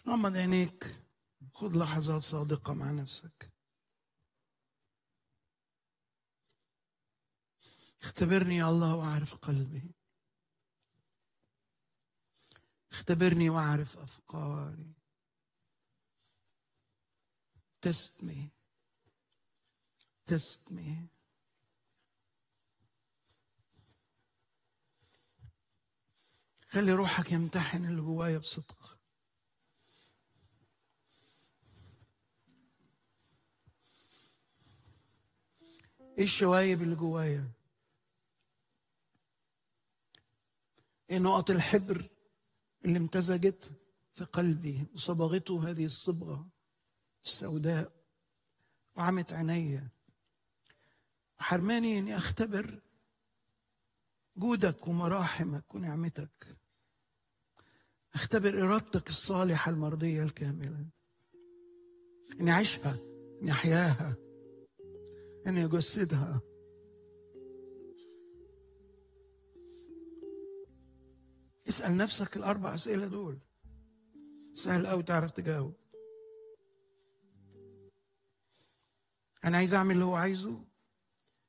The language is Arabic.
غمض عينيك، خذ لحظات صادقة مع نفسك. اختبرني يا الله واعرف قلبي، اختبرني واعرف أفكاري. Test me. Test me. خلي روحك يمتحن اللي جوايا بصدق. ايه الشوايب اللي جوايا؟ ايه نقط الحبر اللي امتزجت في قلبي وصبغته هذه الصبغة السوداء وعمت عينيا وحرماني اني اختبر جودك ومراحمك ونعمتك، اختبر ارادتك الصالحة المرضية الكاملة، اني اعيشها، اني احياها، اني اجسدها. اسأل نفسك الأربع أسئلة دول، سهل أوي تعرف تجاوب. أنا عايز أعمل اللي هو عايزه